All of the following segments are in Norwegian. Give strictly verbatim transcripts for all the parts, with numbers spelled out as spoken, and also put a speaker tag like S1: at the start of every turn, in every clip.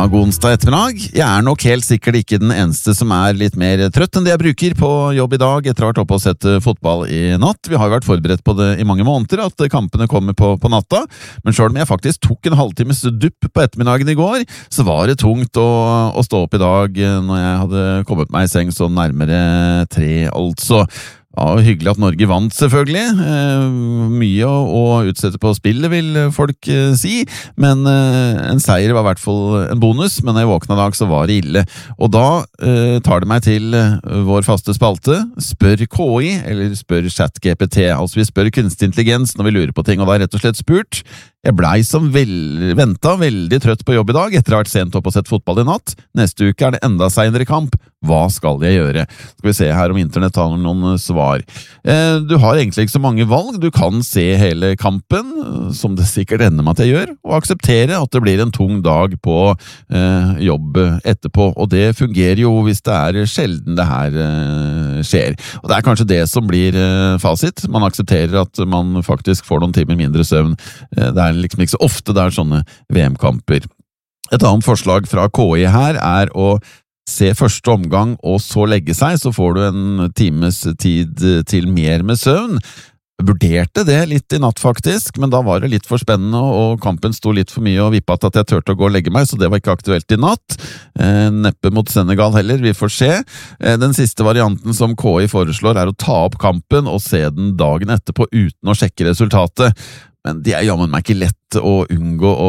S1: Ja, god onsdag ettermiddag. Jeg er nok helt sikkert ikke den eneste som er litt mer trøtt enn det jeg bruker på jobb i dag etter å ha vært oppe og sett fotball i natt. Vi har jo vært forberedt på det i mange måneder, at kampene kommer på, på natta. Men selv om jeg faktisk tok en halvtimes dupp på ettermiddagen i går, så var det tungt å, å stå opp i dag når jeg hadde kommet meg i seng så nærmere tre, altså. Ja, hyggelig at Norge vant selvfølgelig. Eh, mye å, å utsette på spillet, vil folk eh, si. Men eh, en seier var i hvert fall en bonus, men når jeg våkna i dag så var det ille. Og da eh, tar det meg til eh, vår faste spalte, spør K I, eller spør ChatGPT. Altså vi spør kunstig intelligens når vi lurer på ting, og da er rett og slett spurt. Jeg blei som vel, ventet veldig trøtt på jobb i dag, etter å ha vært sent opp og sett fotball i natt. Neste uke er det enda senere kamp. Hva skal jeg gjøre? Skal vi se her om internett har noen svar. Eh, du har egentlig ikke så mange valg. Du kan se hele kampen, som det sikkert ender med at jeg gjør, og akseptere at det blir en tung dag på eh, jobb etterpå. Og det fungerer jo hvis det er sjelden det her eh, skjer. Og det er kanskje det som blir eh, fasit. Man aksepterer at man faktisk får noen timer mindre søvn. Eh, det er liksom ikke så ofte det er sånne V M-kamper. Et annet forslag fra K I her er å se første omgang og så legge seg, så får du en times tid til mer med søvn. Jeg vurderte det litt i natt faktisk, men da var det litt for spennende, og kampen sto litt for mye og vippet at jeg tørte å gå og legge meg, så det var ikke aktuelt i natt. Eh, neppe mot Senegal heller, vi får se. Eh, den siste varianten som K I foreslår er å ta opp kampen og se den dagen etterpå uten å sjekke resultatet. Men det er jammen meg ikke lett å unngå å,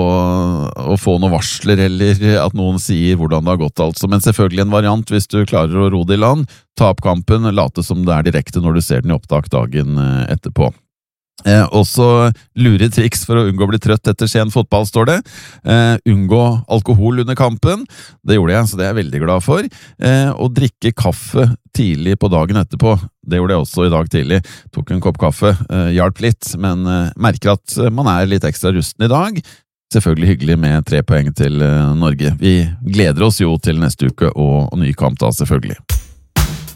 S1: å få noen varsler eller at noen sier hvordan det har gått altså. Men selvfølgelig en variant hvis du klarer å ro det i land, ta opp kampen, late som det er direkte når du ser den i opptak dagen etterpå. Eh, også lure triks for å unngå å bli trøtt etter sen fotball, står det. Eh, unngå alkohol under kampen. Det gjorde jeg, så det er jeg veldig glad for. Eh, og drikke kaffe tidlig på dagen etterpå. Det gjorde jeg også i dag tidlig. Tok en kopp kaffe, eh, hjalp litt, men eh, merker at man er litt ekstra rusten i dag. Selvfølgelig hyggelig med tre poeng til eh, Norge. Vi gleder oss jo til neste uke og, og ny kamp da, selvfølgelig.